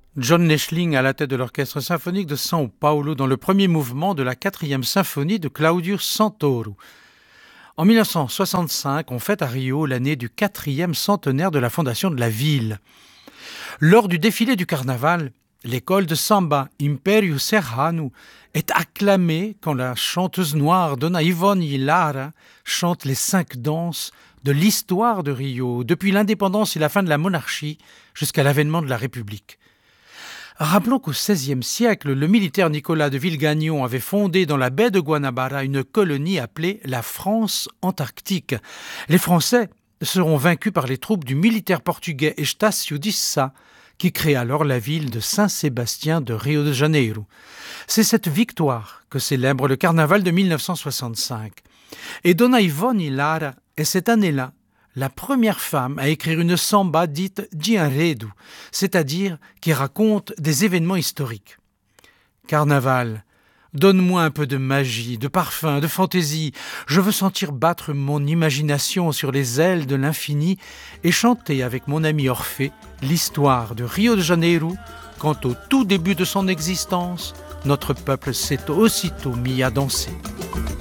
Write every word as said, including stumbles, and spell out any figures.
John Neschling à la tête de l'Orchestre symphonique de São Paulo dans le premier mouvement de la quatrième symphonie de Claudio Santoro. En mille neuf cent soixante-cinq, on fête à Rio l'année du quatrième centenaire de la fondation de la ville. Lors du défilé du carnaval, l'école de samba Império Serrano est acclamée quand la chanteuse noire Dona Ivone Lara chante les cinq danses de l'histoire de Rio, depuis l'indépendance et la fin de la monarchie jusqu'à l'avènement de la République. Rappelons qu'au seizième siècle, le militaire Nicolas de Villegagnon avait fondé dans la baie de Guanabara une colonie appelée la France antarctique. Les Français seront vaincus par les troupes du militaire portugais Estácio de Sá, qui crée alors la ville de Saint-Sébastien de Rio de Janeiro. C'est cette victoire que célèbre le carnaval de mille neuf cent soixante-cinq. Et Dona Ivone Lara est cette année-là la première femme à écrire une samba dite de enredo, c'est-à-dire qui raconte des événements historiques. Carnaval, donne-moi un peu de magie, de parfum, de fantaisie. Je veux sentir battre mon imagination sur les ailes de l'infini et chanter avec mon ami Orphée l'histoire de Rio de Janeiro quand au tout début de son existence, notre peuple s'est aussitôt mis à danser.